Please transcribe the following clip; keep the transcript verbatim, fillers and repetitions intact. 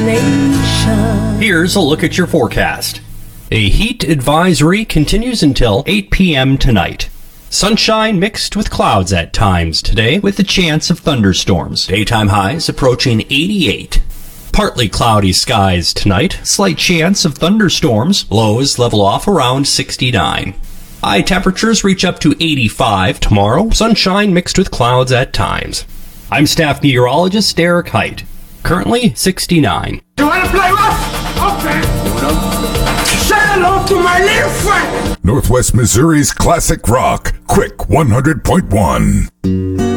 nation. Here's a look at your forecast. A heat advisory continues until eight p.m. tonight. Sunshine mixed with clouds at times today with a chance of thunderstorms. Daytime highs approaching eighty-eight. Partly cloudy skies tonight. Slight chance of thunderstorms. Lows level off around sixty-nine. High temperatures reach up to eighty-five tomorrow. Sunshine mixed with clouds at times. I'm staff meteorologist Eric Height. Currently sixty-nine. You want to play rough? Okay. Say hello to my little friend. Northwest Missouri's classic rock, Quick one hundred point one.